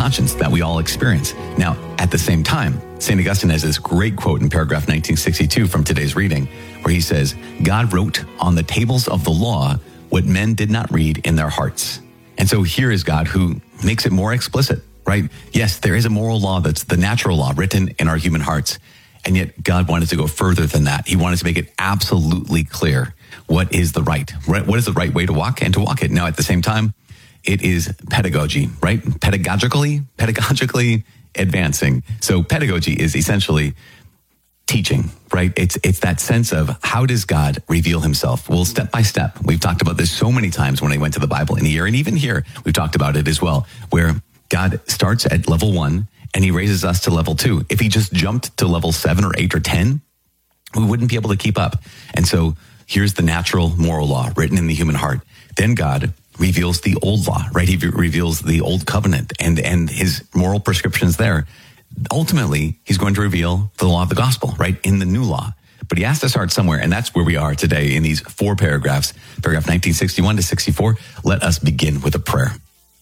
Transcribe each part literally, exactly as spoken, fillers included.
conscience that we all experience. Now, at the same time, Saint Augustine has this great quote in paragraph nineteen sixty-two from today's reading, where he says, God wrote on the tables of the law what men did not read in their hearts. And so here is God who makes it more explicit, right? Yes, there is a moral law that's the natural law written in our human hearts. And yet God wanted to go further than that. He wanted to make it absolutely clear what is the right, what is the right way to walk and to walk it. Now, at the same time, it is pedagogy, right? Pedagogically, pedagogically advancing. So pedagogy is essentially teaching, right? It's it's that sense of how does God reveal himself? Well, step by step. We've talked about this so many times when I went to the Bible in a year. And even here, we've talked about it as well, where God starts at level one and he raises us to level two. If he just jumped to level seven or eight or ten, we wouldn't be able to keep up. And so here's the natural moral law written in the human heart. Then God reveals the old law, right? He reveals the old covenant and, and his moral prescriptions there. Ultimately, he's going to reveal the law of the gospel, right? In the new law. But he has to start somewhere. And that's where we are today in these four paragraphs, paragraph nineteen sixty-one to sixty-four. Let us begin with a prayer.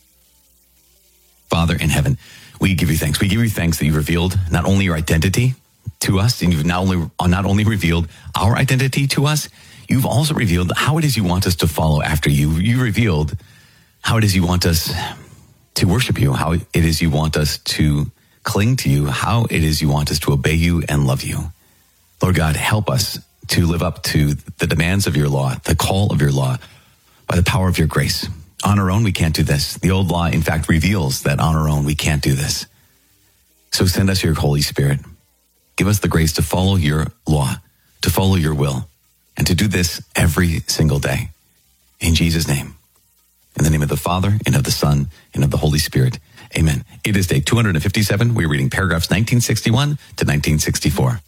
Father in heaven, we give you thanks. We give you thanks that you revealed not only your identity to us, and you've not only, not only revealed our identity to us, you've also revealed how it is you want us to follow after you. You revealed how it is you want us to worship you, how it is you want us to cling to you, how it is you want us to obey you and love you. Lord God, help us to live up to the demands of your law, the call of your law, by the power of your grace. On our own, we can't do this. The old law, in fact, reveals that on our own, we can't do this. So send us your Holy Spirit. Give us the grace to follow your law, to follow your will, and to do this every single day. In Jesus' name. In the name of the Father, and of the Son, and of the Holy Spirit. Amen. It is day two hundred fifty-seven. We're reading paragraphs nineteen sixty-one to nineteen sixty-four.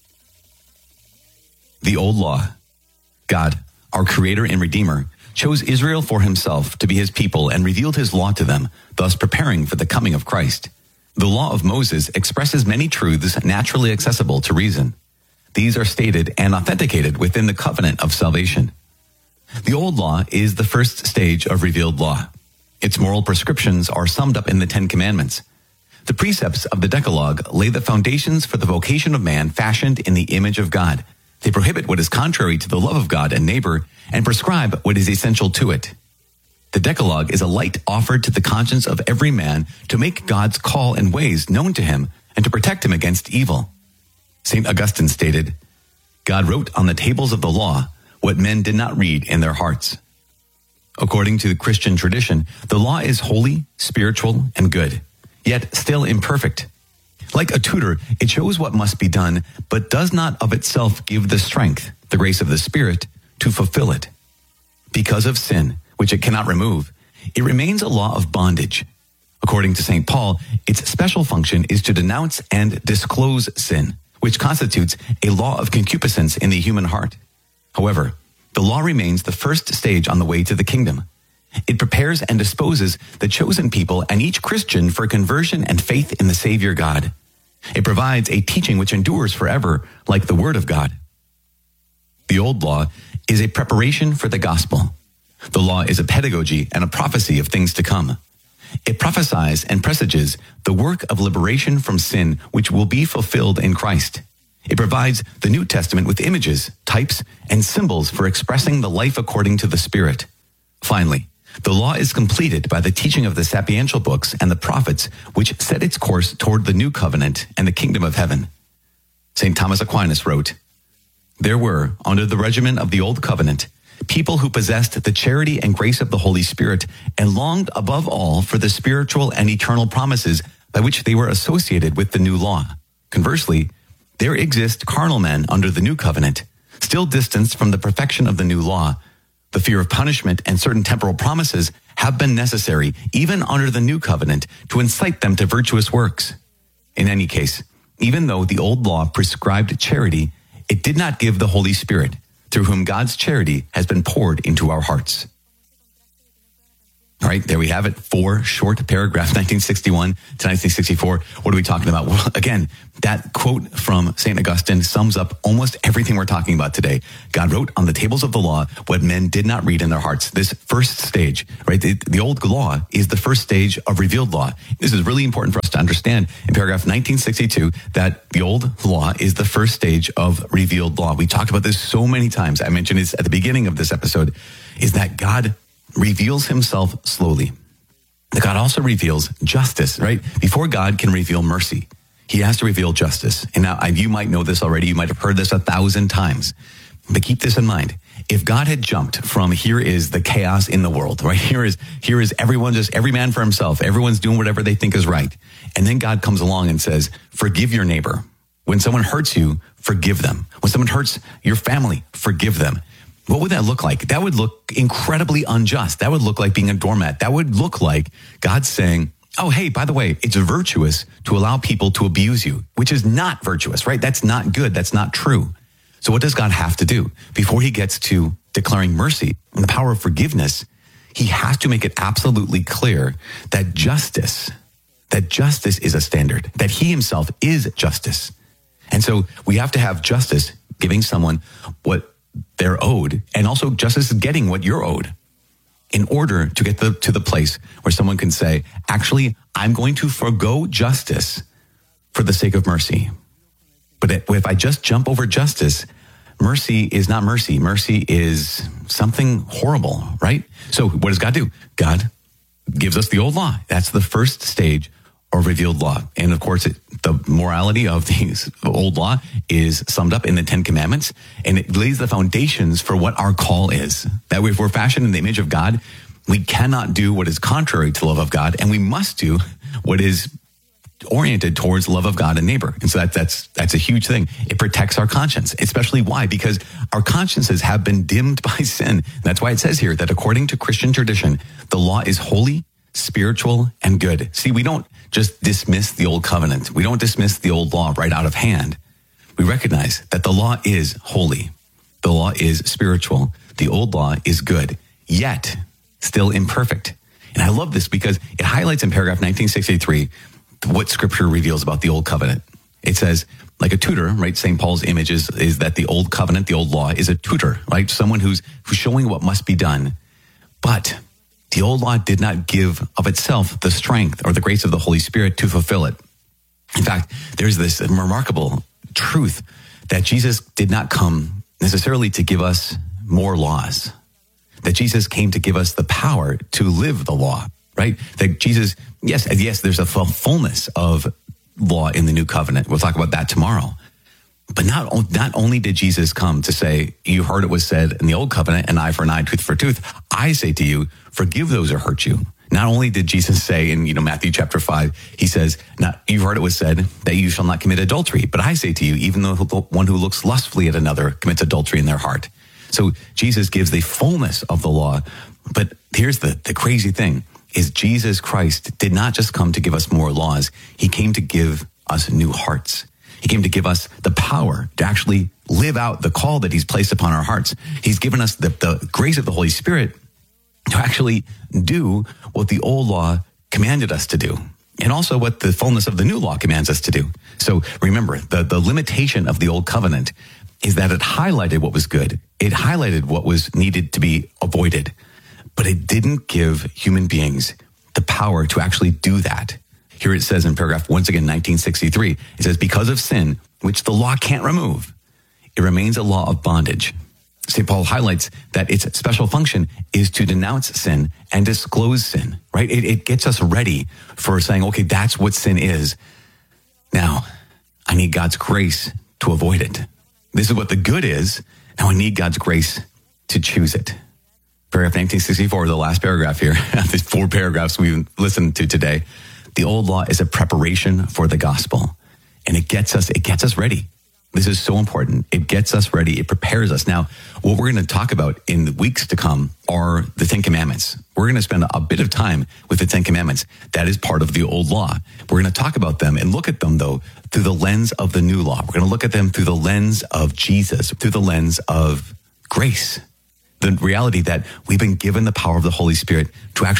The old law. God, our Creator and Redeemer, chose Israel for himself to be his people and revealed his law to them, thus preparing for the coming of Christ. The law of Moses expresses many truths naturally accessible to reason. These are stated and authenticated within the covenant of salvation. The old law is the first stage of revealed law. Its moral prescriptions are summed up in the Ten Commandments. The precepts of the Decalogue lay the foundations for the vocation of man fashioned in the image of God. They prohibit what is contrary to the love of God and neighbor and prescribe what is essential to it. The Decalogue is a light offered to the conscience of every man to make God's call and ways known to him and to protect him against evil. Saint Augustine stated, God wrote on the tables of the law what men did not read in their hearts. According to the Christian tradition, the law is holy, spiritual, and good, yet still imperfect. Like a tutor, it shows what must be done, but does not of itself give the strength, the grace of the Spirit, to fulfill it. Because of sin, which it cannot remove, it remains a law of bondage. According to Saint Paul, its special function is to denounce and disclose sin, which constitutes a law of concupiscence in the human heart. However, the law remains the first stage on the way to the kingdom. It prepares and disposes the chosen people and each Christian for conversion and faith in the Savior God. It provides a teaching which endures forever, like the Word of God. The old law is a preparation for the gospel. The law is a pedagogy and a prophecy of things to come. It prophesies and presages the work of liberation from sin which will be fulfilled in Christ. It provides the New Testament with images, types, and symbols for expressing the life according to the Spirit. Finally, the law is completed by the teaching of the sapiential books and the prophets, which set its course toward the new covenant and the kingdom of heaven. Saint Thomas Aquinas wrote, There were, under the regimen of the old covenant, people who possessed the charity and grace of the Holy Spirit and longed above all for the spiritual and eternal promises by which they were associated with the new law. Conversely, there exist carnal men under the new covenant, still distanced from the perfection of the new law. The fear of punishment and certain temporal promises have been necessary, even under the new covenant, to incite them to virtuous works. In any case, even though the old law prescribed charity, it did not give the Holy Spirit, through whom God's charity has been poured into our hearts. All right, there we have it. Four short paragraphs, nineteen sixty-one to nineteen sixty-four. What are we talking about? Well, again, that quote from Saint Augustine sums up almost everything we're talking about today. God wrote on the tables of the law what men did not read in their hearts. This first stage, right? The, the old law is the first stage of revealed law. This is really important for us to understand in paragraph nineteen sixty-two that the old law is the first stage of revealed law. We talked about this so many times. I mentioned it at the beginning of this episode, is that God reveals himself slowly. That God also reveals justice, right? Before God can reveal mercy, he has to reveal justice. And now you might know this already. You might have heard this a thousand times, but keep this in mind. If God had jumped from here is the chaos in the world, right? Here is, here is everyone just, every man for himself. Everyone's doing whatever they think is right. And then God comes along and says, forgive your neighbor. When someone hurts you, forgive them. When someone hurts your family, forgive them. What would that look like? That would look incredibly unjust. That would look like being a doormat. That would look like God saying, oh, hey, by the way, it's virtuous to allow people to abuse you, which is not virtuous, right? That's not good. That's not true. So what does God have to do? Before he gets to declaring mercy and the power of forgiveness, he has to make it absolutely clear that justice, that justice is a standard, that he himself is justice. And so we have to have justice giving someone what they're owed, and also justice is getting what you're owed in order to get the, to the place where someone can say, actually, I'm going to forgo justice for the sake of mercy. But if I just jump over justice, mercy is not mercy. Mercy is something horrible, right? So what does God do? God gives us the old law. That's the first stage of revealed law. And of course, it, the morality of the old law is summed up in the Ten Commandments, and it lays the foundations for what our call is. That if we're fashioned in the image of God, we cannot do what is contrary to the love of God, and we must do what is oriented towards love of God and neighbor. And so that, that's that's a huge thing. It protects our conscience, especially why? Because our consciences have been dimmed by sin. That's why it says here that according to Christian tradition, the law is holy, spiritual, and good. See, we don't just dismiss the old covenant. We don't dismiss the old law right out of hand. We recognize that the law is holy. The law is spiritual. The old law is good, yet still imperfect. And I love this because it highlights in paragraph nineteen sixty-three what scripture reveals about the old covenant. It says, like a tutor, right? Saint Paul's image is, is that the old covenant, the old law is a tutor, right? Someone who's, who's showing what must be done. But the old law did not give of itself the strength or the grace of the Holy Spirit to fulfill it. In fact, there's this remarkable truth that Jesus did not come necessarily to give us more laws, that Jesus came to give us the power to live the law, right? That Jesus, yes, yes, there's a fullness of law in the new covenant. We'll talk about that tomorrow. But not, not only did Jesus come to say, you heard it was said in the old covenant, an eye for an eye, tooth for tooth. I say to you, forgive those who hurt you. Not only did Jesus say in, you know, Matthew chapter five, he says, not, you heard it was said that you shall not commit adultery. But I say to you, even though the one who looks lustfully at another commits adultery in their heart. So Jesus gives the fullness of the law. But here's the, the crazy thing is Jesus Christ did not just come to give us more laws. He came to give us new hearts. He came to give us the power to actually live out the call that he's placed upon our hearts. He's given us the, the grace of the Holy Spirit to actually do what the old law commanded us to do, and also what the fullness of the new law commands us to do. So remember, the, the limitation of the old covenant is that it highlighted what was good. It highlighted what was needed to be avoided, but it didn't give human beings the power to actually do that. Here it says in paragraph, once again, nineteen sixty-three, it says, because of sin, which the law can't remove, it remains a law of bondage. Saint Paul highlights that its special function is to denounce sin and disclose sin, right? It, it gets us ready for saying, okay, that's what sin is. Now, I need God's grace to avoid it. This is what the good is. Now I need God's grace to choose it. Paragraph nineteen sixty-four, the last paragraph here, these four paragraphs we've listened to today. The old law is a preparation for the gospel, and it gets us, it gets us ready. This is so important. It gets us ready. It prepares us. Now, what we're going to talk about in the weeks to come are the Ten Commandments. We're going to spend a bit of time with the Ten Commandments. That is part of the old law. We're going to talk about them and look at them, though, through the lens of the new law. We're going to look at them through the lens of Jesus, through the lens of grace. The reality that we've been given the power of the Holy Spirit to actually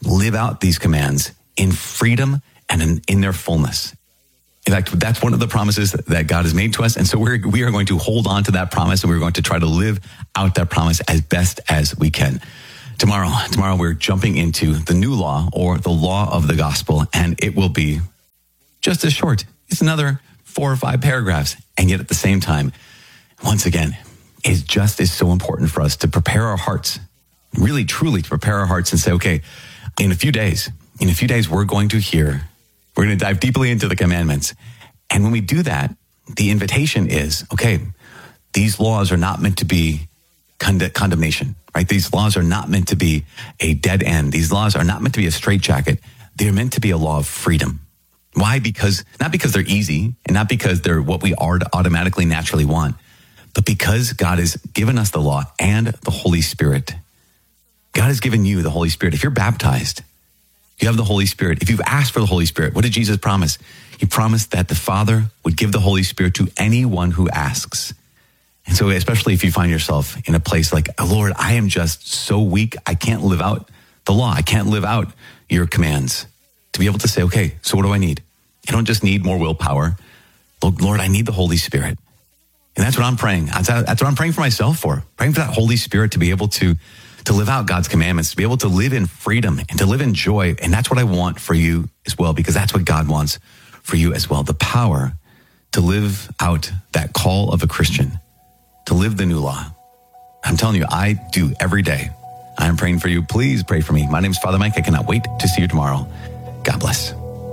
live out these commands in freedom and in, in their fullness. In fact, that's one of the promises that God has made to us. And so we're, we are going to hold on to that promise, and we're going to try to live out that promise as best as we can. Tomorrow, tomorrow we're jumping into the new law, or the law of the gospel, and it will be just as short. It's another four or five paragraphs. And yet at the same time, once again, it just is so important for us to prepare our hearts, really, truly to prepare our hearts and say, okay, in a few days, in a few days, we're going to hear, we're going to dive deeply into the commandments. And when we do that, the invitation is, okay, these laws are not meant to be cond- condemnation, right? These laws are not meant to be a dead end. These laws are not meant to be a straitjacket. They're meant to be a law of freedom. Why? Because, not because they're easy, and not because they're what we are automatically naturally want, but because God has given us the law and the Holy Spirit. God has given you the Holy Spirit. If you're baptized, you have the Holy Spirit. If you've asked for the Holy Spirit, what did Jesus promise? He promised that the Father would give the Holy Spirit to anyone who asks. And so especially if you find yourself in a place like, oh, Lord, I am just so weak, I can't live out the law. I can't live out your commands. To be able to say, okay, so what do I need? I don't just need more willpower. Lord, I need the Holy Spirit. And that's what I'm praying. That's what I'm praying for myself for. Praying for that Holy Spirit to be able to, to live out God's commandments, to be able to live in freedom and to live in joy. And that's what I want for you as well, because that's what God wants for you as well. The power to live out that call of a Christian, to live the new law. I'm telling you, I do every day. I'm praying for you. Please pray for me. My name is Father Mike. I cannot wait to see you tomorrow. God bless.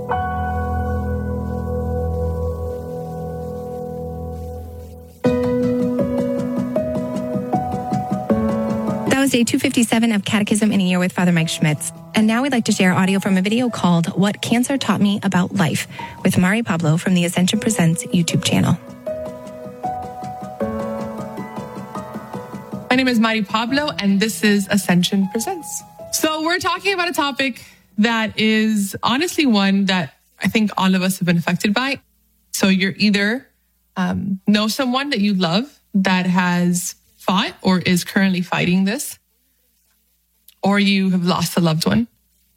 That was day two fifty-seven of Catechism in a Year with Father Mike Schmitz. And now we'd like to share audio from a video called What Cancer Taught Me About Life with Mari Pablo from the Ascension Presents YouTube channel. My name is Mari Pablo, and this is Ascension Presents. So we're talking about a topic that is honestly one that I think all of us have been affected by. So you're either um, know someone that you love that has fought or is currently fighting this, or you have lost a loved one,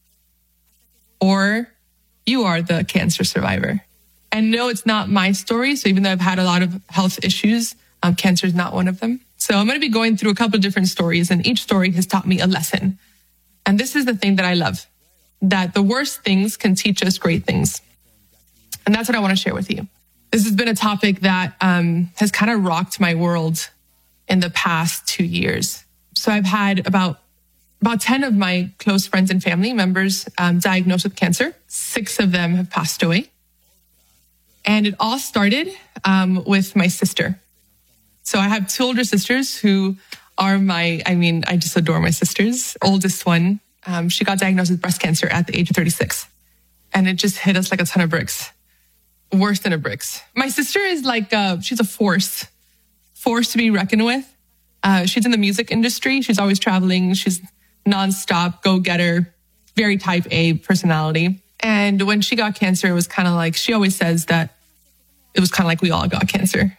or you are the cancer survivor. And no, it's not my story. So even though I've had a lot of health issues, um, cancer is not one of them. So I'm going to be going through a couple of different stories, and each story has taught me a lesson. And this is the thing that I love, that the worst things can teach us great things. And that's what I want to share with you. This has been a topic that um, has kind of rocked my world in the past two years. So I've had about about ten of my close friends and family members um, diagnosed with cancer. Six of them have passed away. And it all started um, with my sister. So I have two older sisters who are my, I mean, I just adore my sisters. Oldest one, um, she got diagnosed with breast cancer at the age of thirty-six. And it just hit us like a ton of bricks. Worse than a bricks. My sister is like, uh, she's a force, force to be reckoned with. Uh, she's in the music industry. She's always traveling. She's nonstop, go-getter, very type A personality. And when she got cancer, it was kind of like, she always says that it was kind of like we all got cancer.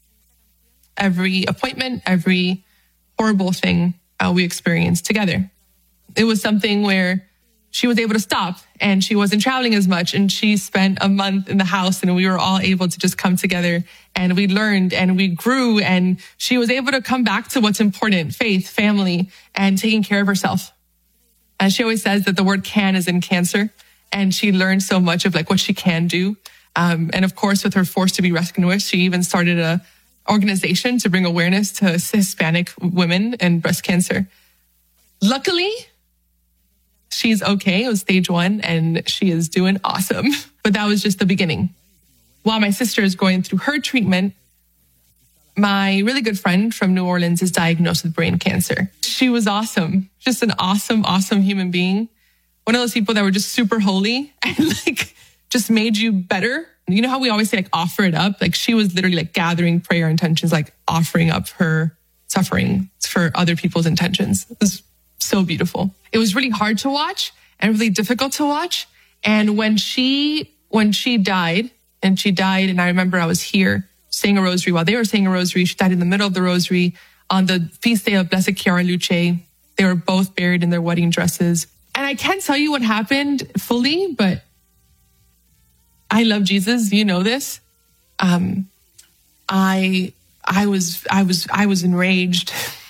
Every appointment, every horrible thing uh, we experienced together. It was something where she was able to stop and she wasn't traveling as much, and she spent a month in the house, and we were all able to just come together, and we learned and we grew, and she was able to come back to what's important: faith, family, and taking care of herself. And she always says that the word can is in cancer, and she learned so much of like what she can do. Um, and of course, with her force to be reckoned with, she even started a organization to bring awareness to Hispanic women and breast cancer. Luckily, she's okay. It was stage one and she is doing awesome. But that was just the beginning. While my sister is going through her treatment, my really good friend from New Orleans is diagnosed with brain cancer. She was awesome. Just an awesome, awesome human being. One of those people that were just super holy and like just made you better. You know how we always say like offer it up? Like she was literally like gathering prayer intentions, like offering up her suffering for other people's intentions. It was so beautiful. It was really hard to watch and really difficult to watch. And when she, when she died and she died, and I remember I was here saying a rosary while they were saying a rosary. She died in the middle of the rosary on the feast day of Blessed Chiara Luce. They were both buried in their wedding dresses. And I can't tell you what happened fully, but I love Jesus. You know this. Um, I, I was, I was, I was enraged.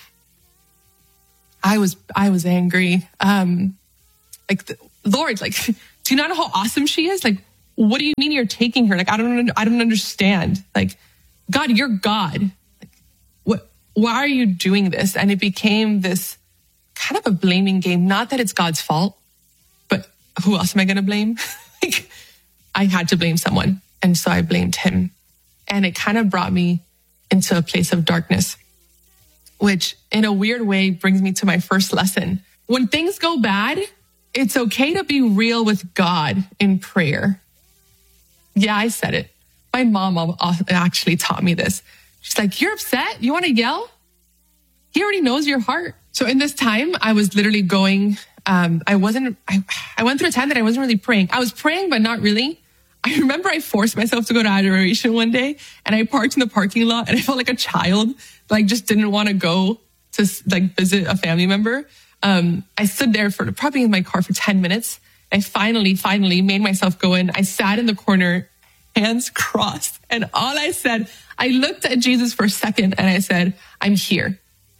I was, I was angry. Um, like, the, Lord, like, do you not know how awesome she is? Like, what do you mean you're taking her? Like, I don't, I don't understand. Like, God, you're God. Like, what, why are you doing this? And it became this kind of a blaming game. Not that it's God's fault, but who else am I going to blame? Like, I had to blame someone. And so I blamed him. And it kind of brought me into a place of darkness, which in a weird way brings me to my first lesson. When things go bad, it's okay to be real with God in prayer. Yeah, I said it. My mom actually taught me this. She's like, you're upset? You want to yell? He already knows your heart. So in this time, I was literally going, um, I wasn't, I, I went through a time that I wasn't really praying. I was praying, but not really. I remember I forced myself to go to adoration one day, and I parked in the parking lot, and I felt like a child, like just didn't want to go to like visit a family member. Um, I stood there for probably in my car for ten minutes. I finally, finally made myself go in. I sat in the corner, hands crossed. And all I said, I looked at Jesus for a second and I said, I'm here.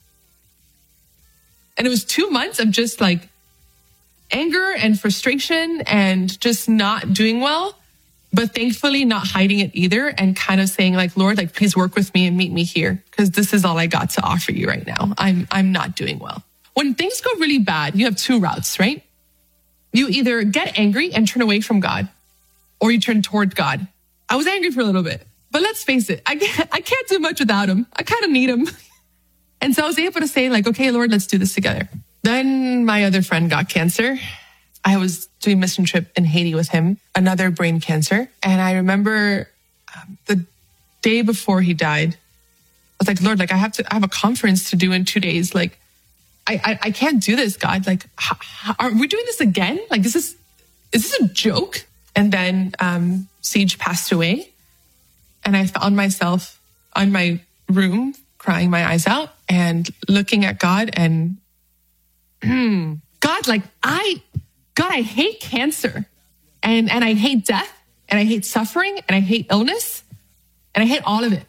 And it was two months of just like anger and frustration and just not doing well, but thankfully not hiding it either. And kind of saying like, Lord, like, please work with me and meet me here, because this is all I got to offer you right now. I'm, I'm not doing well. When things go really bad, you have two routes, right? You either get angry and turn away from God, or you turn toward God. I was angry for a little bit, but let's face it, I can't, I can't do much without him. I kind of need him. And so I was able to say like, okay, Lord, let's do this together. Then my other friend got cancer. I was doing a mission trip in Haiti with him, another brain cancer. And I remember um, the day before he died, I was like, Lord, like I have to, I have a conference to do in two days. Like, I, I, I can't do this, God. Like, how, how, are we doing this again? Like, is this, is this a joke? And then um, Siege passed away, and I found myself on my room crying my eyes out and looking at God and, hmm, God, like I, God, I hate cancer, and and I hate death, and I hate suffering, and I hate illness, and I hate all of it.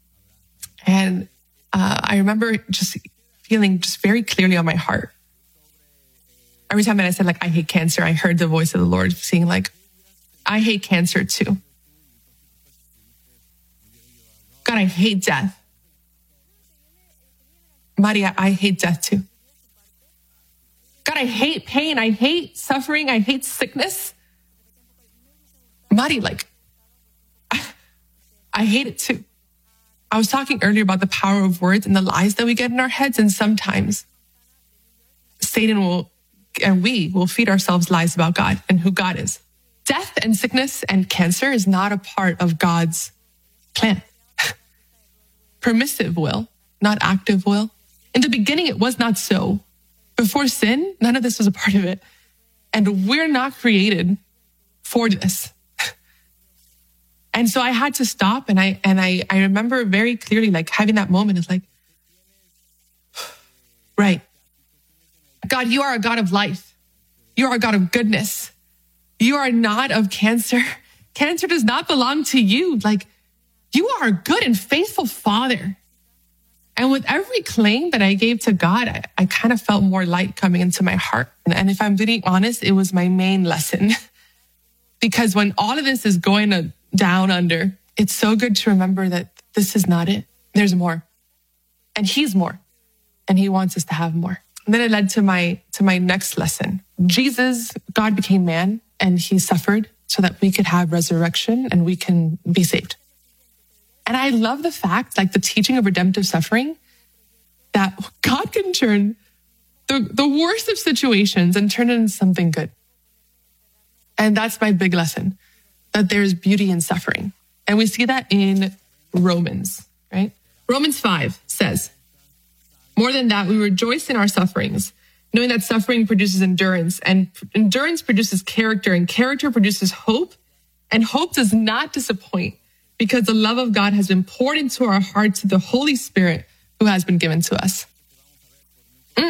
And uh, I remember just feeling just very clearly on my heart. Every time that I said like, I hate cancer, I heard the voice of the Lord saying like, I hate cancer too. God, I hate death. Maria, I hate death too. God, I hate pain. I hate suffering. I hate sickness. Mari, like, I, I hate it too. I was talking earlier about the power of words and the lies that we get in our heads. And sometimes Satan will, and we will feed ourselves lies about God and who God is. Death and sickness and cancer is not a part of God's plan. Permissive will, not active will. In the beginning, it was not so. Before sin, none of this was a part of it. And we're not created for this. And so I had to stop, and I and I, I remember very clearly like having that moment of like, right. God, you are a God of life. You are a God of goodness. You are not of cancer. Cancer does not belong to you. Like, you are a good and faithful Father. And with every claim that I gave to God, I, I kind of felt more light coming into my heart. And, and if I'm being honest, it was my main lesson. Because when all of this is going to down under, it's so good to remember that this is not it. There's more. And he's more. And he wants us to have more. And then it led to my to my next lesson. Jesus, God became man, and he suffered so that we could have resurrection and we can be saved. And I love the fact, like the teaching of redemptive suffering, that God can turn the, the worst of situations and turn it into something good. And that's my big lesson, that there's beauty in suffering. And we see that in Romans, right? Romans five says, more than that, we rejoice in our sufferings, knowing that suffering produces endurance, and endurance produces character, and character produces hope, and hope does not disappoint, because the love of God has been poured into our hearts through the Holy Spirit who has been given to us. Mm.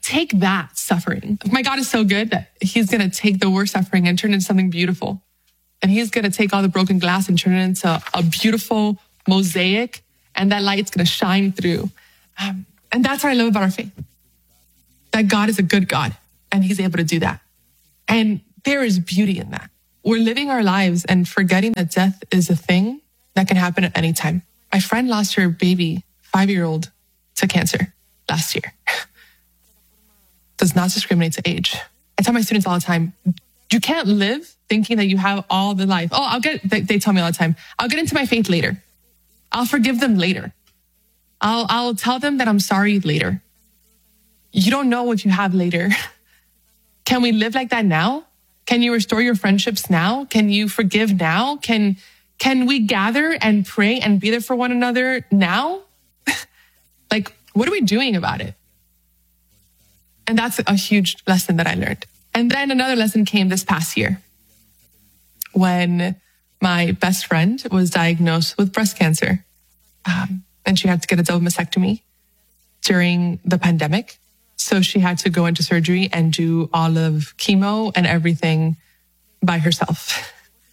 take that suffering. My God is so good that he's going to take the worst suffering and turn it into something beautiful. And he's going to take all the broken glass and turn it into a beautiful mosaic. And that light's going to shine through. Um, and that's what I love about our faith. That God is a good God and he's able to do that. And there is beauty in that. We're living our lives and forgetting that death is a thing that can happen at any time. My friend lost her baby, five-year-old, to cancer last year. Does not discriminate to age. I tell my students all the time, you can't live thinking that you have all the life. Oh, I'll get, they, they tell me all the time, I'll get into my faith later. I'll forgive them later. I'll, I'll tell them that I'm sorry later. You don't know what you have later. Can we live like that now? Can you restore your friendships now? Can you forgive now? Can, can we gather and pray and be there for one another now? Like, what are we doing about it? And that's a huge lesson that I learned. And then another lesson came this past year when my best friend was diagnosed with breast cancer. Um, and she had to get a double mastectomy during the pandemic. So she had to go into surgery and do all of chemo and everything by herself.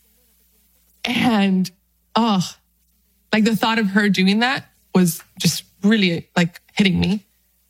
And, oh, like the thought of her doing that was just really like hitting me.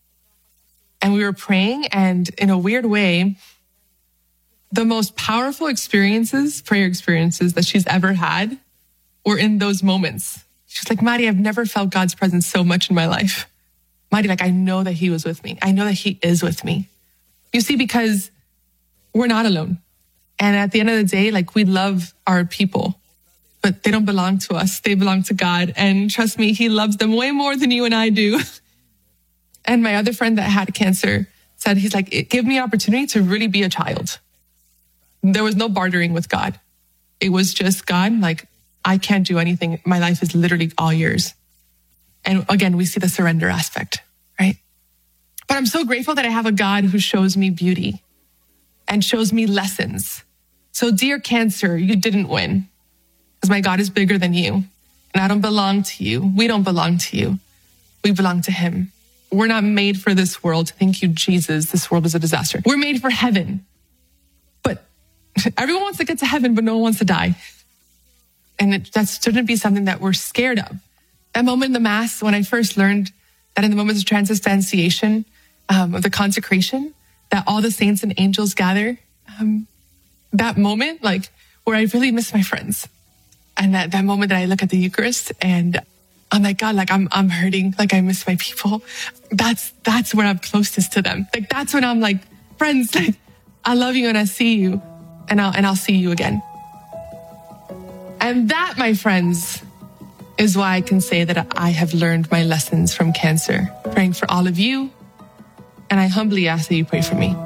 And we were praying, and in a weird way, the most powerful experiences, prayer experiences that she's ever had were in those moments. She's like, Mari, I've never felt God's presence so much in my life. Mari, like, I know that he was with me. I know that he is with me. You see, because we're not alone. And at the end of the day, like, we love our people, but they don't belong to us. They belong to God. And trust me, he loves them way more than you and I do. And my other friend that had cancer said, he's like, it gave me an opportunity to really be a child. There was no bartering with God. It was just, God, like, I can't do anything. My life is literally all yours. And again, we see the surrender aspect, right? But I'm so grateful that I have a God who shows me beauty and shows me lessons. So dear cancer, you didn't win, because my God is bigger than you. And I don't belong to you. We don't belong to you. We belong to him. We're not made for this world. Thank you, Jesus. This world is a disaster. We're made for heaven. But everyone wants to get to heaven, but no one wants to die. And it, that shouldn't be something that we're scared of. That moment in the Mass, when I first learned that in the moments of transubstantiation, um, of the consecration, that all the saints and angels gather, um, that moment, like, where I really miss my friends. And that, that moment that I look at the Eucharist and I'm like, God, like, I'm, I'm hurting. Like, I miss my people. That's, that's when I'm closest to them. Like, that's when I'm like, friends, like, I love you and I see you and I'll, and I'll see you again. And that, my friends, is why I can say that I have learned my lessons from cancer. Praying for all of you. And I humbly ask that you pray for me.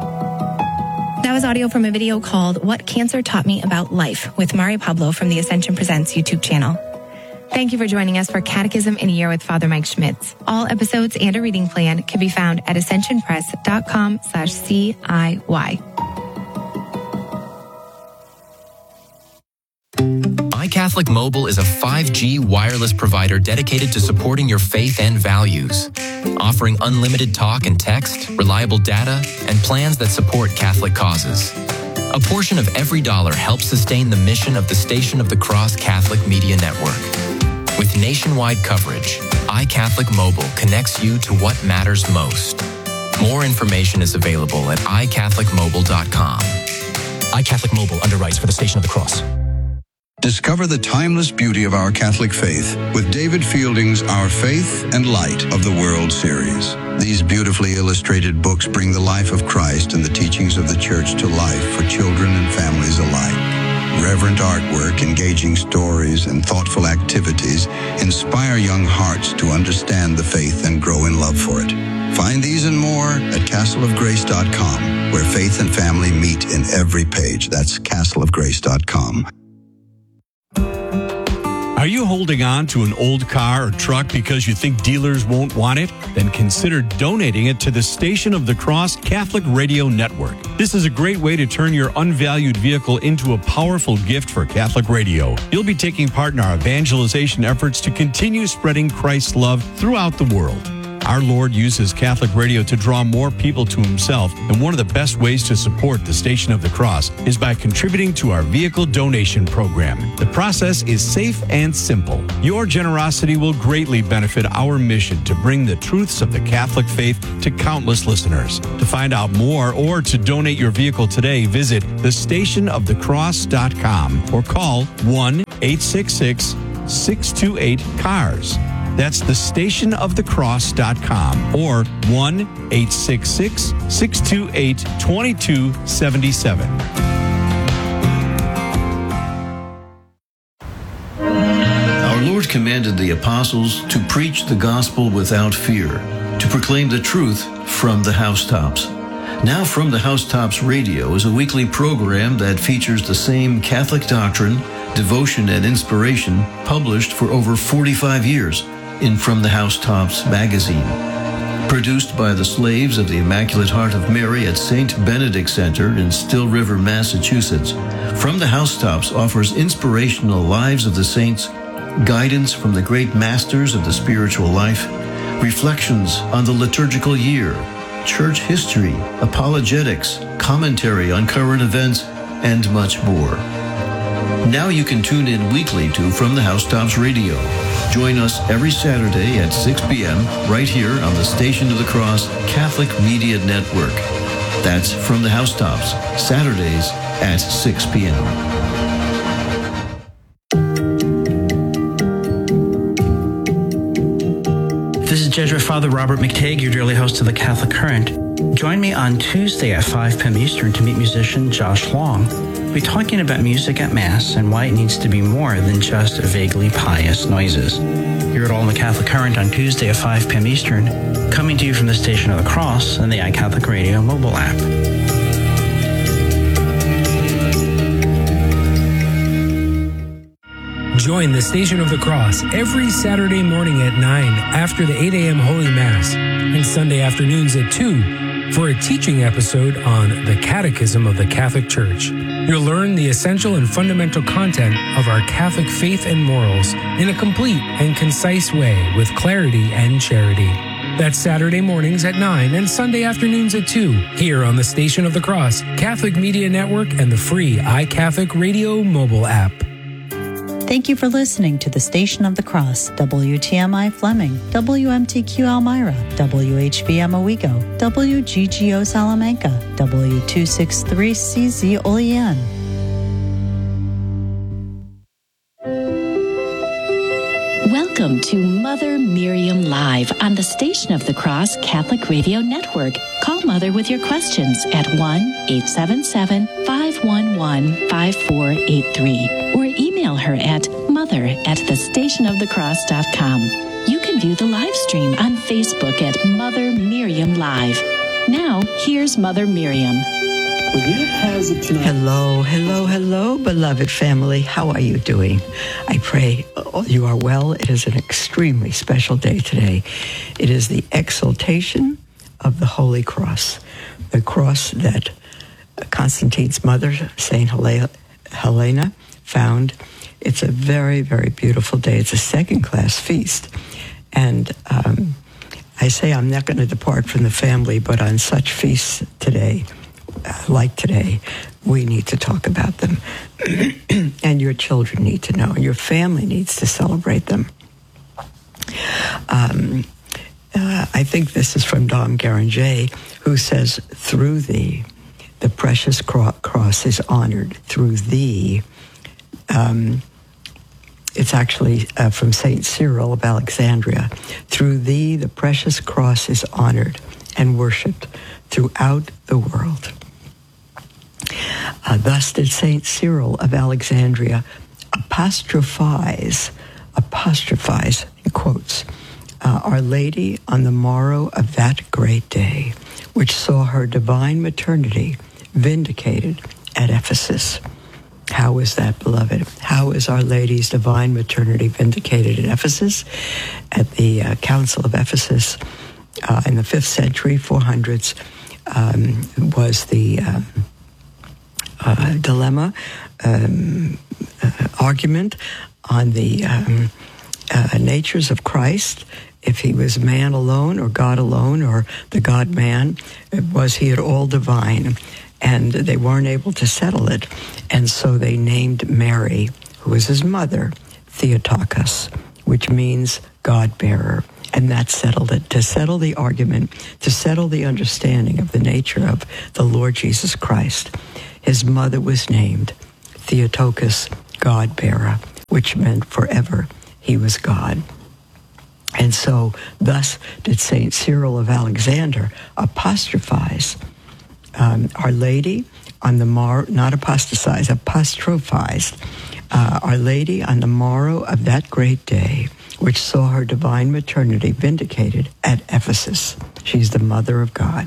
That was audio from a video called What Cancer Taught Me About Life with Mari Pablo from the Ascension Presents YouTube channel. Thank you for joining us for Catechism in a Year with Father Mike Schmitz. All episodes and a reading plan can be found at ascensionpress.com slash CIY. iCatholic Mobile is a five G wireless provider dedicated to supporting your faith and values, offering unlimited talk and text, reliable data, and plans that support Catholic causes. A portion of every dollar helps sustain the mission of the Station of the Cross Catholic Media Network. With nationwide coverage, iCatholic Mobile connects you to what matters most. More information is available at i catholic mobile dot com. iCatholic Mobile underwrites for the Station of the Cross. Discover the timeless beauty of our Catholic faith with David Fielding's Our Faith and Light of the World series. These beautifully illustrated books bring the life of Christ and the teachings of the Church to life for children and families alike. Reverent artwork, engaging stories, and thoughtful activities inspire young hearts to understand the faith and grow in love for it. Find these and more at castle of grace dot com, where faith and family meet in every page. That's castle of grace dot com. Are you holding on to an old car or truck because you think dealers won't want it? Then consider donating it to the Station of the Cross Catholic Radio Network. This is a great way to turn your unvalued vehicle into a powerful gift for Catholic radio. You'll be taking part in our evangelization efforts to continue spreading Christ's love throughout the world. Our Lord uses Catholic radio to draw more people to himself, and one of the best ways to support the Station of the Cross is by contributing to our vehicle donation program. The process is safe and simple. Your generosity will greatly benefit our mission to bring the truths of the Catholic faith to countless listeners. To find out more or to donate your vehicle today, visit the station of the cross dot com or call one eight six six, six two eight, C A R S. That's the station of the cross dot com or one eight six six, six two eight, two two seven seven. Our Lord commanded the apostles to preach the gospel without fear, to proclaim the truth from the housetops. Now From the Housetops Radio is a weekly program that features the same Catholic doctrine, devotion, and inspiration published for over forty-five years in From the Housetops magazine. Produced by the slaves of the Immaculate Heart of Mary at Saint Benedict Center in Still River, Massachusetts, From the Housetops offers inspirational lives of the saints, guidance from the great masters of the spiritual life, reflections on the liturgical year, church history, apologetics, commentary on current events, and much more. Now you can tune in weekly to From the Housetops Radio. Join us every Saturday at six p.m. right here on the Station of the Cross Catholic Media Network. That's From the Housetops, Saturdays at six p.m. This is Jesuit Father Robert McTague, your dearly host of the Catholic Current. Join me on Tuesday at five p.m. Eastern to meet musician Josh Long. We'll be talking about music at Mass and why it needs to be more than just vaguely pious noises. Hear it all in the Catholic Current on Tuesday at five p.m. Eastern, coming to you from the Station of the Cross and the iCatholic Radio mobile app. Join the Station of the Cross every Saturday morning at nine after the eight a.m. Holy Mass and Sunday afternoons at two for a teaching episode on the Catechism of the Catholic Church. You'll learn the essential and fundamental content of our Catholic faith and morals in a complete and concise way with clarity and charity. That's Saturday mornings at nine and Sunday afternoons at two here on the Station of the Cross, Catholic Media Network, and the free iCatholic Radio mobile app. Thank you for listening to the Station of the Cross, W T M I Fleming, W M T Q Elmira, W H B M Owego, W G G O Salamanca, W two sixty-three C Z Olean. Welcome to Mother Miriam Live on the Station of the Cross Catholic Radio Network. Call Mother with your questions at one eight seven seven, five one one, five four eight three or email her at mother at the station of the cross dot com. You can view the live stream on Facebook at Mother Miriam Live. Now, here's Mother Miriam. Hello, hello, hello, beloved family. How are you doing? I pray all you are well. It is an extremely special day today. It is the exaltation of the Holy Cross, the cross that Constantine's mother, Saint Helena, found. It's a very, very beautiful day. It's a second-class feast. And um, I say I'm not going to depart from the family, but on such feasts today, uh, like today, we need to talk about them. And your children need to know, and your family needs to celebrate them. Um, uh, I think this is from Dom Garanger, who says, through thee, the precious cro- cross is honored. Through thee, um, it's actually uh, from Saint Cyril of Alexandria. Through thee, the precious cross is honored and worshipped throughout the world. Uh, thus did Saint Cyril of Alexandria apostrophize, apostrophize, in quotes, uh, Our Lady on the morrow of that great day, which saw her divine maternity vindicated at Ephesus. How is that, beloved? How is Our Lady's divine maternity vindicated at Ephesus? At the uh, Council of Ephesus uh, in the fifth century, four hundreds, um, was the uh, uh, dilemma, um, uh, argument on the um, uh, natures of Christ if he was man alone or God alone or the God-man, was he at all divine? And they weren't able to settle it. And so they named Mary, who was his mother, Theotokos, which means God-bearer. And that settled it, to settle the argument, to settle the understanding of the nature of the Lord Jesus Christ. His mother was named Theotokos, God-bearer, which meant forever he was God. And so thus did Saint Cyril of Alexander apostrophize um, Our Lady on the morrow, not apostatize, apostrophized uh, Our Lady on the morrow of that great day, which saw her divine maternity vindicated at Ephesus. She's the mother of God.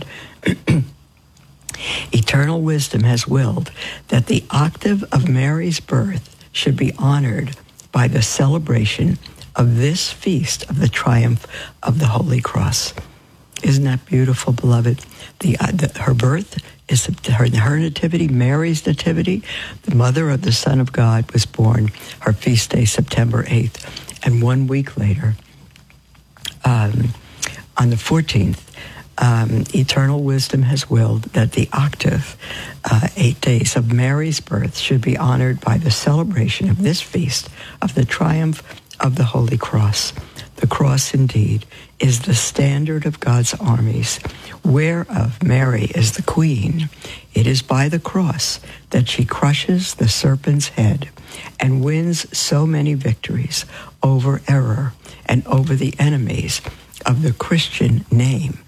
Eternal wisdom has willed that the octave of Mary's birth should be honored by the celebration of this feast of the triumph of the Holy Cross. Isn't that beautiful, beloved? The, uh, the her birth is her, her nativity, Mary's nativity. The mother of the Son of God was born. Her feast day, September eighth. And one week later, um, on the fourteenth, um, eternal wisdom has willed that the octave, uh, eight days of Mary's birth, should be honored by the celebration of this feast of the triumph of the Holy Cross. The cross, indeed, is the standard of God's armies, whereof Mary is the queen. It is by the cross that she crushes the serpent's head and wins so many victories over error and over the enemies of the Christian name.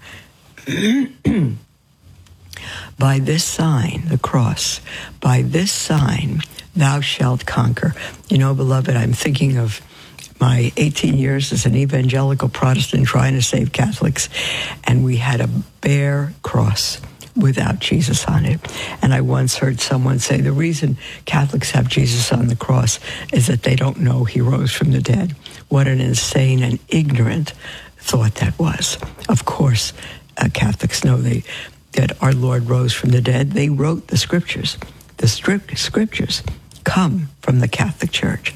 By this sign, the cross, by this sign thou shalt conquer. You know, beloved, I'm thinking of my eighteen years as an evangelical Protestant trying to save Catholics, and we had a bare cross without Jesus on it. And I once heard someone say the reason Catholics have Jesus on the cross is that they don't know he rose from the dead. What an insane and ignorant thought that was. Of course, uh, Catholics know they that our Lord rose from the dead. They wrote the scriptures. The strict scriptures come from the Catholic Church.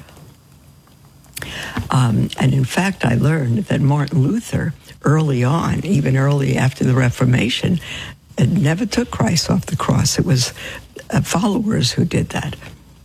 Um, and in fact, I learned that Martin Luther, early on, even early after the Reformation, it never took Christ off the cross. It was uh, followers who did that.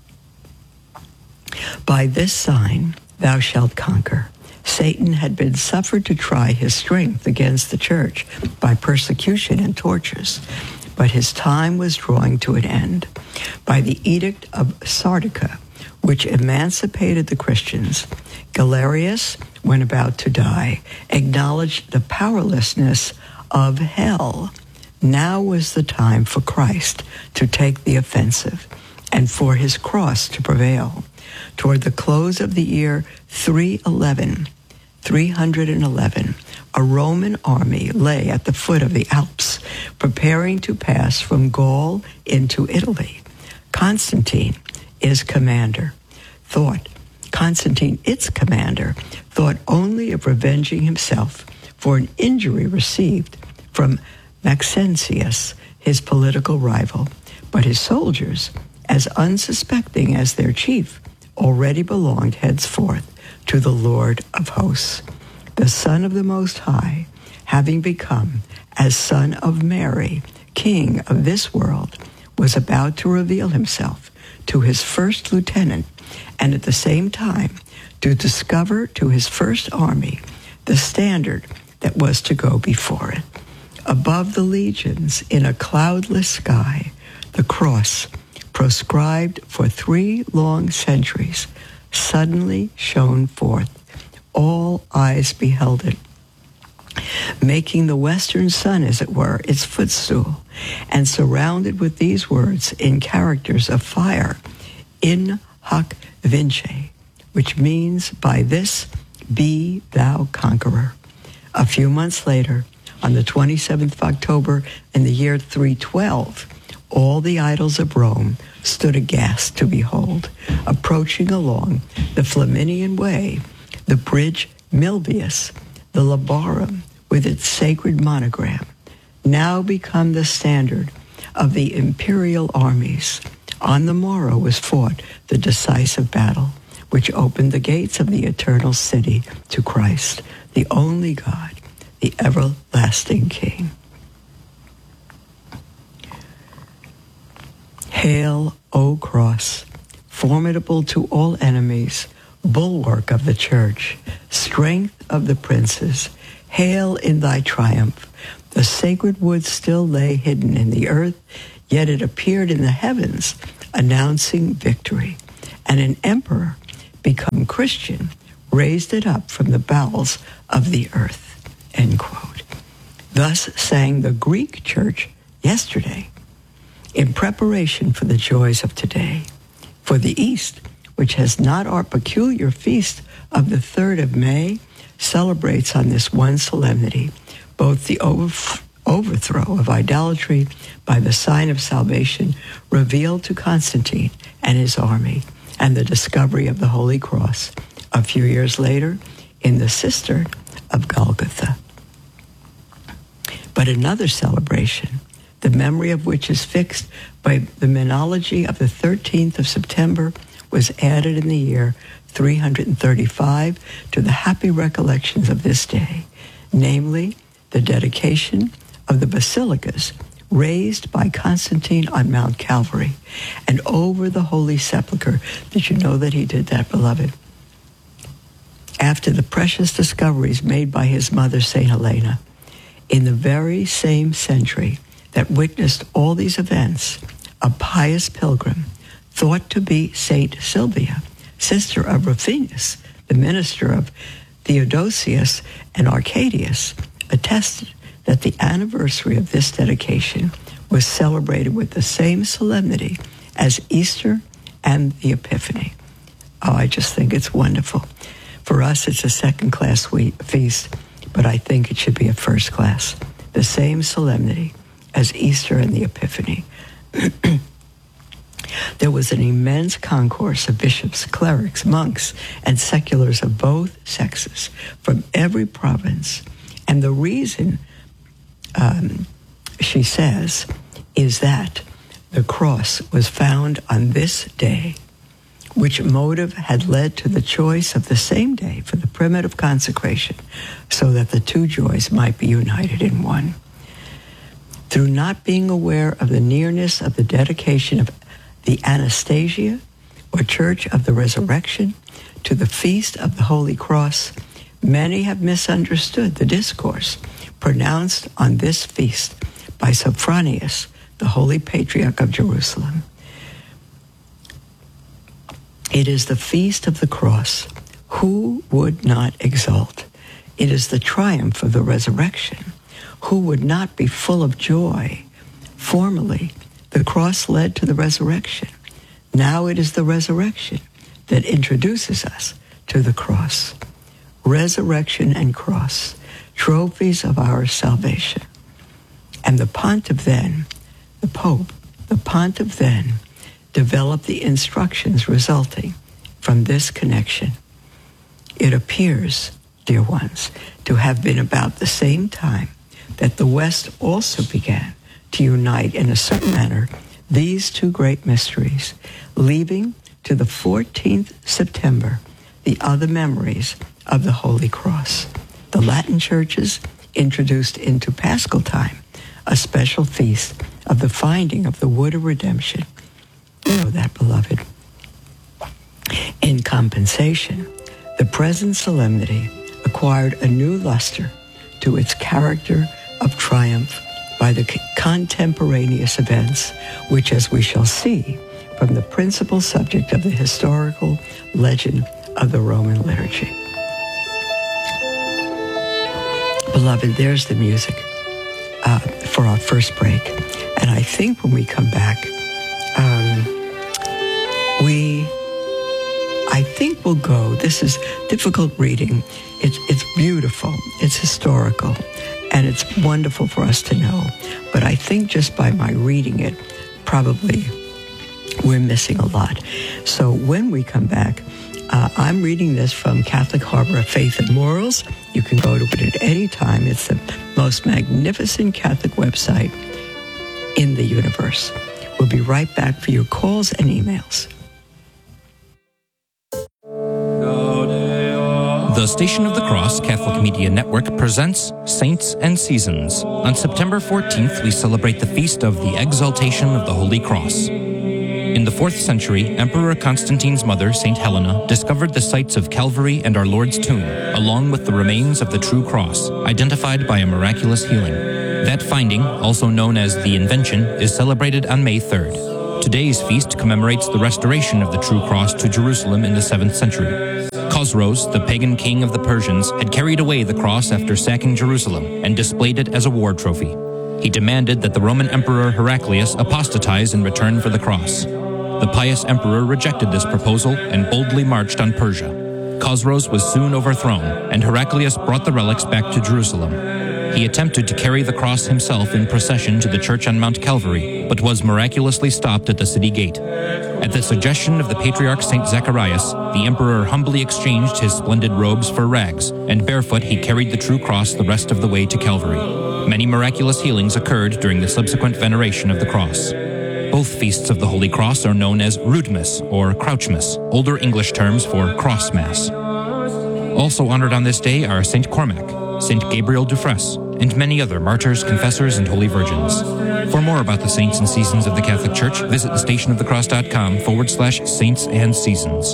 By this sign thou shalt conquer. Satan had been suffered to try his strength against the church by persecution and tortures, but his time was drawing to an end. By the Edict of Sardica, which emancipated the Christians, Galerius, when about to die, acknowledged the powerlessness of hell. Now was the time for Christ to take the offensive and for his cross to prevail. Toward the close of the year three eleven, three eleven, a Roman army lay at the foot of the Alps, preparing to pass from Gaul into Italy. Constantine, its commander, thought, Constantine, its commander, thought only of revenging himself for an injury received from Maxentius, his political rival. But his soldiers, as unsuspecting as their chief, already belonged henceforth to the Lord of hosts. The Son of the Most High, having become, as Son of Mary, King of this world, was about to reveal himself to his first lieutenant, and at the same time to discover to his first army the standard that was to go before it. Above the legions, in a cloudless sky, the cross, proscribed for three long centuries, suddenly shone forth. All eyes beheld it, making the western sun, as it were, its footstool, and surrounded with these words in characters of fire, in hoc vince, which means, by this be thou conqueror. A few months later, on the twenty-seventh of October in the year three twelve, all the idols of Rome stood aghast to behold, approaching along the Flaminian Way, the bridge Milvius, the Labarum with its sacred monogram, now become the standard of the imperial armies. On the morrow was fought the decisive battle, which opened the gates of the eternal city to Christ. the only God, the everlasting King. Hail, O cross, formidable to all enemies, bulwark of the church, strength of the princes. Hail in thy triumph. The sacred wood still lay hidden in the earth, yet it appeared in the heavens, announcing victory. And an emperor, become Christian, raised it up from the bowels of the earth. End quote. Thus sang the Greek church yesterday, in preparation for the joys of today. For the East, which has not our peculiar feast of the third of May, celebrates on this one solemnity both the over- overthrow of idolatry by the sign of salvation revealed to Constantine and his army, and the discovery of the Holy Cross a few years later in the cistern of Golgotha. But another celebration, the memory of which is fixed by the Minology of the thirteenth of September, was added in the year three hundred thirty-five to the happy recollections of this day, namely the dedication of the basilicas raised by Constantine on Mount Calvary and over the Holy Sepulchre. Did you know that he did that, beloved? After the precious discoveries made by his mother, Saint Helena, in the very same century that witnessed all these events, a pious pilgrim, thought to be Saint Sylvia, sister of Rufinus, the minister of Theodosius and Arcadius, attested that the anniversary of this dedication was celebrated with the same solemnity as Easter and the Epiphany. Oh, I just think it's wonderful. For us, it's a second-class feast, but I think it should be a first class. The same solemnity as Easter and the Epiphany. There was an immense concourse of bishops, clerics, monks, and seculars of both sexes from every province. And the reason, um, she says, is that the cross was found on this day, which motive had led to the choice of the same day for the primitive consecration, so that the two joys might be united in one. Through not being aware of the nearness of the dedication of the Anastasia, or Church of the Resurrection, to the Feast of the Holy Cross, many have misunderstood the discourse pronounced on this feast by Sophronius, the Holy Patriarch of Jerusalem. It is the Feast of the Cross. Who would not exult? It is the triumph of the resurrection. Who would not be full of joy? Formerly, the cross led to the resurrection. Now it is the resurrection that introduces us to the cross. Resurrection and cross, trophies of our salvation. And the pontiff then, the Pope, the pontiff then, developed the instructions resulting from this connection. It appears, dear ones, to have been about the same time that the West also began to unite in a certain manner these two great mysteries, leaving to the fourteenth of September the other memories of the Holy Cross. The Latin churches introduced into Paschal time a special feast of the finding of the wood of redemption. You know that, beloved. In compensation, the present solemnity acquired a new luster to its character of triumph by the contemporaneous events, which, as we shall see, from the principal subject of the historical legend of the Roman liturgy. Beloved, there's the music uh, for our first break. And I think when we come back, um, we, I think we'll go, this is difficult reading. It's, it's beautiful. It's historical. And it's wonderful for us to know. But I think just by my reading it, probably we're missing a lot. So when we come back, uh, I'm reading this from Catholic Harbor of Faith and Morals. You can go to it at any time. It's the most magnificent Catholic website in the universe. We'll be right back for your calls and emails. The Station of the Cross Catholic Media Network presents Saints and Seasons. On September fourteenth, we celebrate the feast of the Exaltation of the Holy Cross. In the fourth century, Emperor Constantine's mother, Saint Helena, discovered the sites of Calvary and our Lord's tomb, along with the remains of the true cross, identified by a miraculous healing. That finding, also known as the Invention, is celebrated on May third. Today's feast commemorates the restoration of the true cross to Jerusalem in the seventh century. Khosroes, the pagan king of the Persians, had carried away the cross after sacking Jerusalem and displayed it as a war trophy. He demanded that the Roman Emperor Heraclius apostatize in return for the cross. The pious emperor rejected this proposal and boldly marched on Persia. Khosroes was soon overthrown, and Heraclius brought the relics back to Jerusalem. He attempted to carry the cross himself in procession to the church on Mount Calvary, but was miraculously stopped at the city gate. At the suggestion of the Patriarch Saint Zacharias, the emperor humbly exchanged his splendid robes for rags, and barefoot he carried the true cross the rest of the way to Calvary. Many miraculous healings occurred during the subsequent veneration of the cross. Both feasts of the Holy Cross are known as Roodmas or Crouchmas, older English terms for Cross Mass. Also honored on this day are Saint Cormac, Saint Gabriel Dufresne, and many other martyrs, confessors, and holy virgins. For more about the saints and seasons of the Catholic Church, visit thestationofthecross.com forward slash saints and seasons.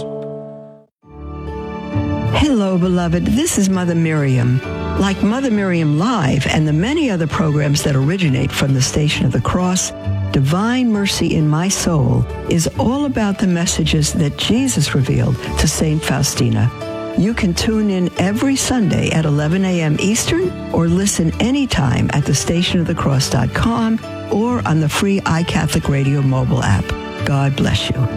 Hello, beloved. This is Mother Miriam. Like Mother Miriam Live and the many other programs that originate from the Station of the Cross, Divine Mercy in My Soul is all about the messages that Jesus revealed to Saint Faustina. You can tune in every Sunday at eleven a.m. Eastern or listen anytime at the station of the cross dot com or on the free iCatholic Radio mobile app. God bless you.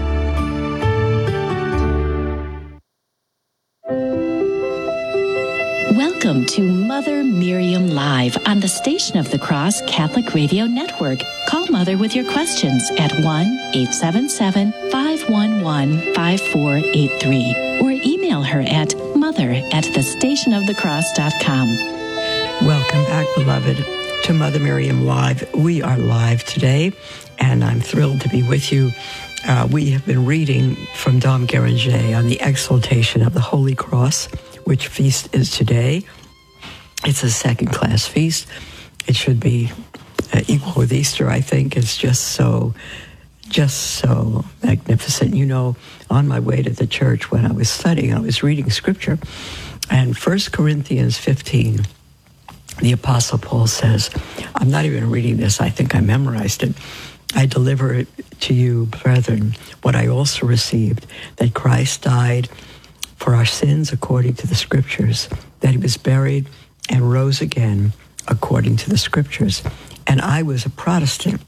Welcome to Mother Miriam Live on the Station of the Cross Catholic Radio Network. Call Mother with your questions at one eight seven seven, five one one, five four eight three or email her at mother at the station of the cross dot com. Welcome back, beloved, to Mother Miriam Live. We are live today, and I'm thrilled to be with you. Uh, we have been reading from Dom Guéranger on the Exaltation of the Holy Cross, which feast is today. It's a second-class feast. It should be uh, equal with Easter, I think. It's just so, just so magnificent. You know, on my way to the church when I was studying, I was reading Scripture, and First Corinthians fifteen, the Apostle Paul says, I'm not even reading this, I think I memorized it. I deliver it to you, brethren, what I also received, that Christ died for our sins according to the Scriptures, that he was buried and rose again according to the Scriptures. And I was a Protestant.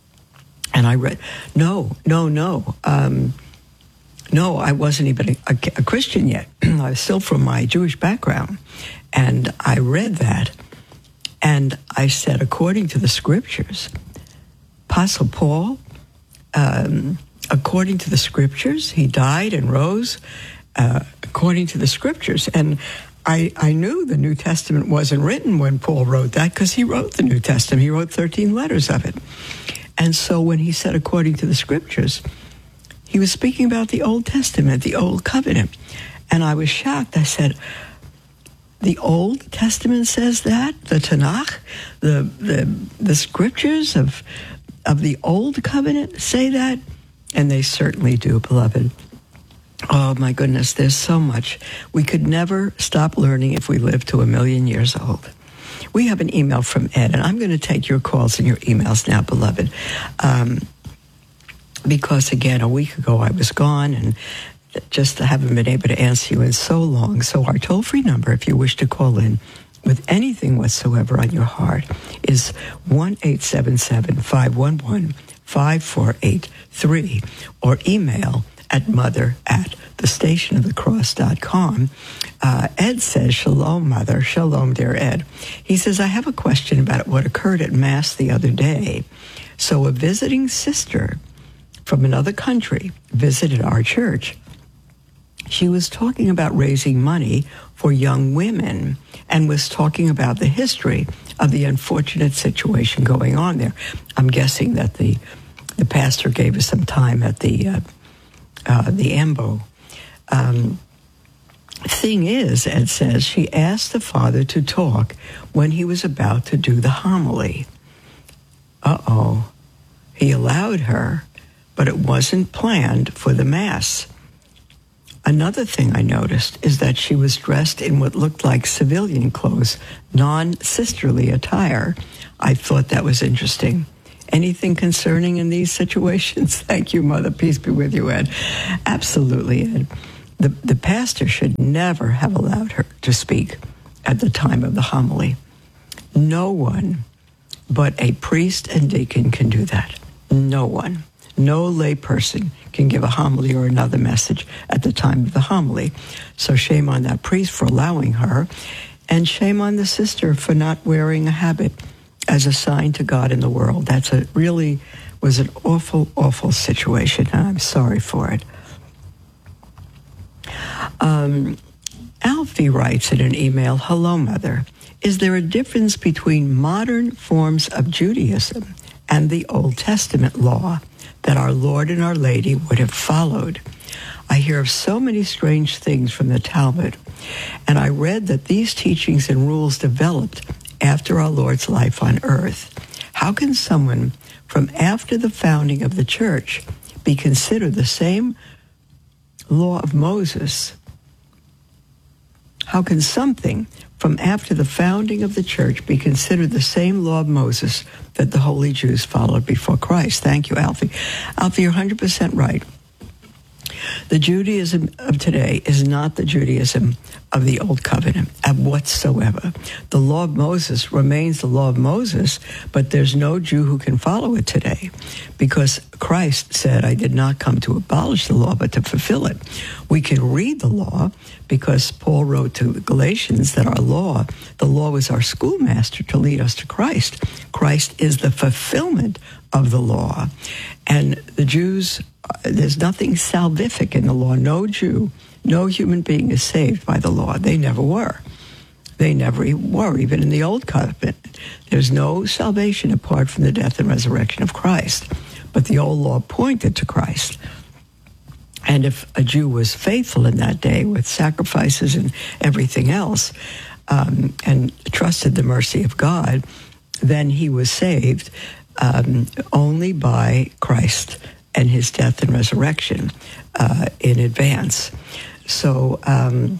And I read, no, no, no. Um, no, I wasn't even a, a, a Christian yet. I was still from my Jewish background. And I read that. And I said, according to the Scriptures, Apostle Paul, um, according to the Scriptures, he died and rose uh, according to the Scriptures. And I, I knew the New Testament wasn't written when Paul wrote that, because he wrote the New Testament. He wrote thirteen letters of it. And so when he said according to the Scriptures, he was speaking about the Old Testament, the Old Covenant. And I was shocked. I said, the Old Testament says that? The Tanakh? The the, the Scriptures of, of the Old Covenant say that? And they certainly do, beloved. Oh, my goodness, there's so much. We could never stop learning if we lived to a million years old. We have an email from Ed, and I'm going to take your calls and your emails now, beloved. Um, because, again, a week ago I was gone, and just haven't been able to answer you in so long. So our toll-free number, if you wish to call in with anything whatsoever on your heart, is one eight seven seven, five one one, five four eight three, or email at mother at the station of the cross dot com. Uh, Ed says, shalom, Mother. Shalom, dear Ed. He says, I have a question about what occurred at Mass the other day. So a visiting sister from another country visited our church. She was talking about raising money for young women and was talking about the history of the unfortunate situation going on there. I'm guessing that the the pastor gave us some time at the uh, uh, the A M B O. Um, thing is, Ed says, she asked the father to talk when he was about to do the homily. Uh-oh. He allowed her, but it wasn't planned for the Mass. Another thing I noticed is that she was dressed in what looked like civilian clothes, non-sisterly attire. I thought that was interesting. Anything concerning in these situations? Thank you, Mother. Peace be with you, Ed. Absolutely, Ed. The, the pastor should never have allowed her to speak at the time of the homily. No one but a priest and deacon can do that. No one. No lay person can give a homily or another message at the time of the homily. So shame on that priest for allowing her, and shame on the sister for not wearing a habit as a sign to God in the world. That's a really was an awful, awful situation, and I'm sorry for it. Um, Alfie writes in an email, "Hello, Mother. Is there a difference between modern forms of Judaism and the Old Testament law that our Lord and Our Lady would have followed? I hear of so many strange things from the Talmud, and I read that these teachings and rules developed after our Lord's life on earth. How can someone from after the founding of the church be considered the same law of Moses? How can something from after the founding of the church be considered the same law of Moses that the holy Jews followed before Christ?" Thank you, Alfie. Alfie, you're one hundred percent right. The Judaism of today is not the Judaism of the Old Covenant whatsoever. The law of Moses remains the law of Moses, but there's no Jew who can follow it today, because Christ said, "I did not come to abolish the law, but to fulfill it." We can read the law because Paul wrote to the Galatians that our law, the law is our schoolmaster to lead us to Christ. Christ is the fulfillment of the law. And the Jews, there's nothing salvific in the law. No Jew, no human being is saved by the law. They never were. They never were, even in the Old Covenant. There's no salvation apart from the death and resurrection of Christ. But the old law pointed to Christ. And if a Jew was faithful in that day with sacrifices and everything else, um, and trusted the mercy of God, then he was saved um, only by Christ and his death and resurrection uh, in advance. So, um,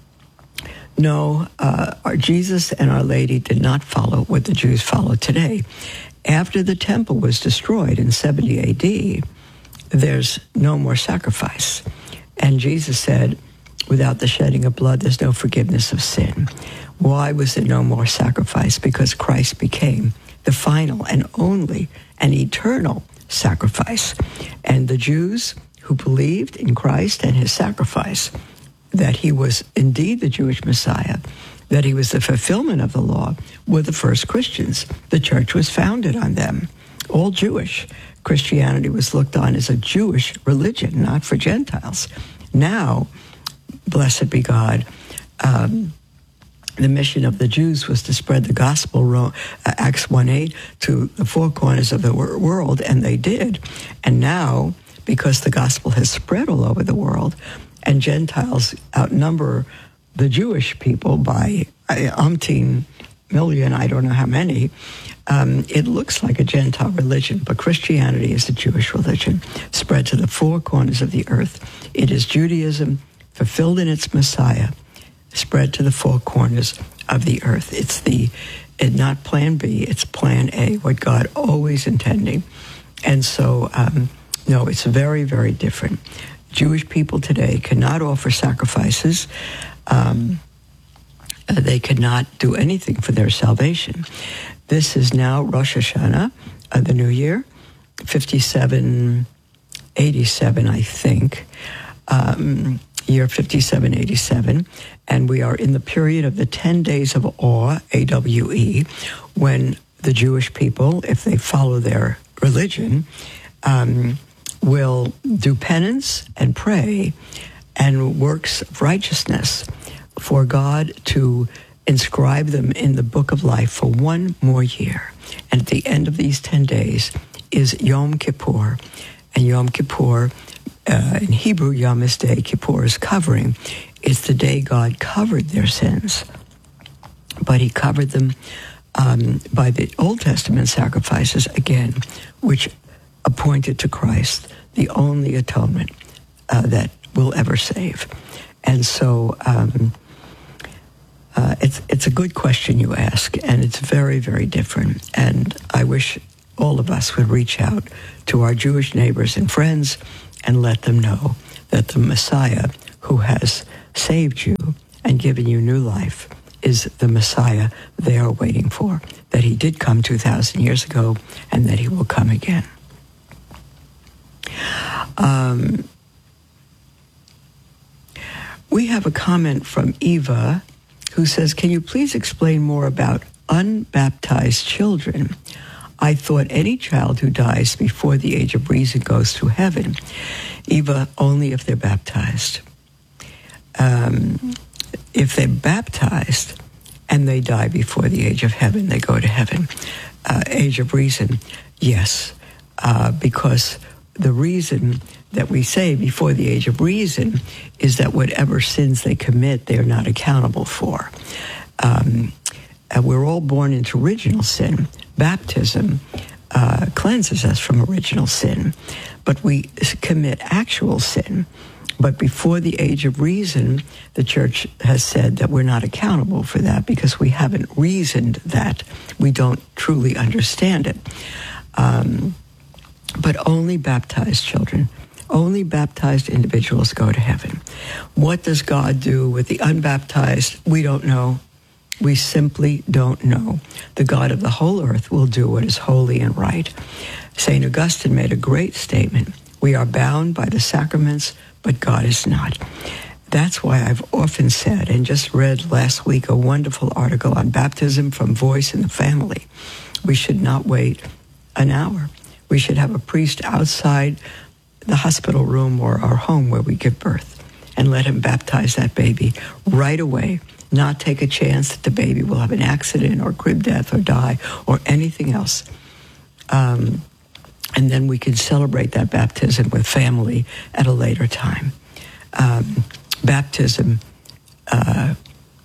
no, uh, our Jesus and Our Lady did not follow what the Jews follow today. After the temple was destroyed in seventy A D, there's no more sacrifice. And Jesus said, without the shedding of blood, there's no forgiveness of sin. Why was there no more sacrifice? Because Christ became the final and only and eternal sacrifice. And the Jews who believed in Christ and his sacrifice, that he was indeed the Jewish Messiah, that he was the fulfillment of the law, were the first Christians. The church was founded on them, all Jewish. Christianity was looked on as a Jewish religion, not for Gentiles. Now, blessed be God, um, the mission of the Jews was to spread the gospel, uh, Acts one eight, to the four corners of the world, and they did. And now, because the gospel has spread all over the world, and Gentiles outnumber the Jewish people by umpteen million, I don't know how many, um, it looks like a Gentile religion, but Christianity is a Jewish religion, spread to the four corners of the earth. It is Judaism fulfilled in its Messiah, spread to the four corners of the earth. It's the, it, not plan B, it's plan A, what God always intending. And so, um, no, it's very, very different. Jewish people today cannot offer sacrifices. Um, they cannot do anything for their salvation. This is now Rosh Hashanah, uh, the new year, fifty-seven eighty-seven, I think, um, year fifty-seven eighty-seven, and we are in the period of the ten days of awe, A W E, when the Jewish people, if they follow their religion, um, will do penance and pray and works of righteousness for God to inscribe them in the book of life for one more year. And at the end of these ten days is Yom Kippur. And Yom Kippur, uh, in Hebrew, Yom is day, Kippur is covering. It's the day God covered their sins. But he covered them um, by the Old Testament sacrifices, again, which appointed to Christ the only atonement uh, that will ever save. And so um, uh, it's it's a good question you ask, and it's very, very different. And I wish all of us would reach out to our Jewish neighbors and friends and let them know that the Messiah who has saved you and given you new life is the Messiah they are waiting for, that he did come two thousand years ago and that he will come again. Um, we have a comment from Eva who says, can you please explain more about unbaptized children? I thought any child who dies before the age of reason goes to heaven. Eva, only if they're baptized. Um, if they're baptized and they die before the age of heaven, they go to heaven. Uh, age of reason, yes, uh, because the reason that we say before the age of reason is that whatever sins they commit, they are not accountable for. Um, and we're all born into original sin. Baptism uh, cleanses us from original sin, but we commit actual sin. But before the age of reason, the church has said that we're not accountable for that because we haven't reasoned that. We don't truly understand it. Um, but only baptized children, only baptized individuals go to heaven. What does God do with the unbaptized? We don't know. We simply don't know. The God of the whole earth will do what is holy and right. Saint Augustine made a great statement. We are bound by the sacraments, but God is not. That's why I've often said, and just read last week a wonderful article on baptism from Voice in the Family. We should not wait an hour. We should have a priest outside the hospital room or our home where we give birth and let him baptize that baby right away. Not take a chance that the baby will have an accident or crib death or die or anything else. Um, and then we can celebrate that baptism with family at a later time. Um, baptism uh,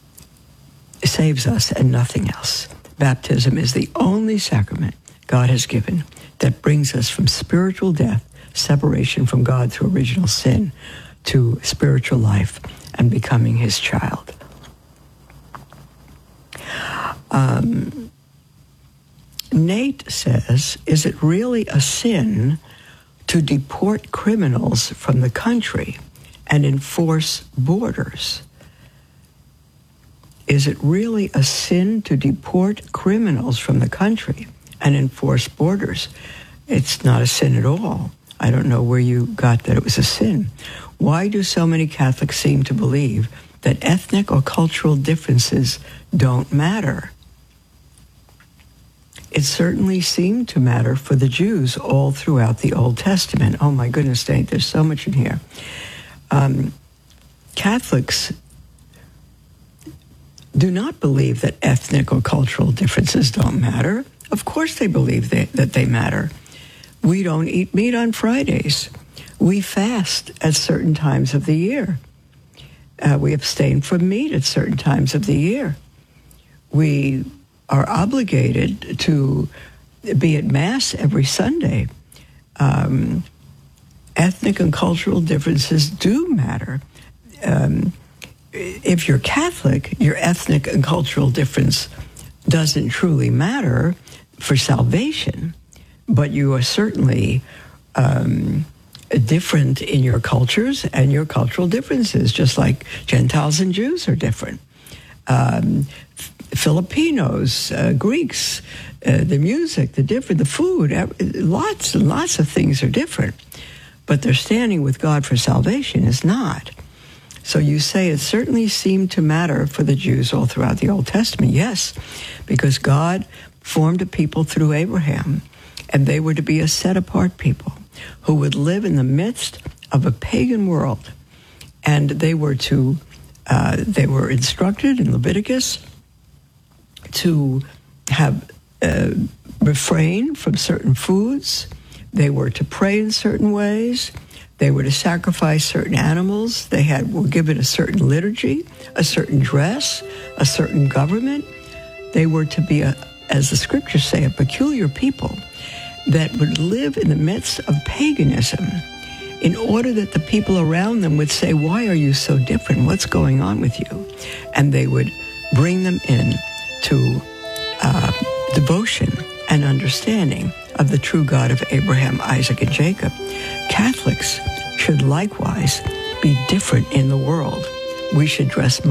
saves us and nothing else. Baptism is the only sacrament God has given that brings us from spiritual death, separation from God through original sin, to spiritual life and becoming his child. Um, Nate says, is it really a sin to deport criminals from the country and enforce borders? Is it really a sin to deport criminals from the country and enforce borders? It's not a sin at all. I don't know where you got that it was a sin. Why do so many Catholics seem to believe that ethnic or cultural differences don't matter? It certainly seemed to matter for the Jews all throughout the Old Testament. Oh my goodness, Nate, there's so much in here. Um, Catholics do not believe that ethnic or cultural differences don't matter. Of course they believe they, that they matter. We don't eat meat on Fridays. We fast at certain times of the year. Uh, we abstain from meat at certain times of the year. We are obligated to be at Mass every Sunday. Um, ethnic and cultural differences do matter. Um, if you're Catholic, your ethnic and cultural difference doesn't truly matter for salvation, but you are certainly um, different in your cultures and your cultural differences, just like Gentiles and Jews are different. Um, Filipinos, uh, Greeks, uh, the music, the different, the food, lots and lots of things are different. But their standing with God for salvation is not. So you say it certainly seemed to matter for the Jews all throughout the Old Testament. Yes, because God formed a people through Abraham, and they were to be a set-apart people who would live in the midst of a pagan world. And they were to, uh, they were instructed in Leviticus to have uh, refrain from certain foods. They were to pray in certain ways. They were to sacrifice certain animals. They had were given a certain liturgy, a certain dress, a certain government. They were to be, a, as the scriptures say, a peculiar people that would live in the midst of paganism in order that the people around them would say, why are you so different? What's going on with you? And they would bring them in to uh, devotion and understanding of the true God of Abraham, Isaac, and Jacob. Catholics should likewise be different in the world. We should dress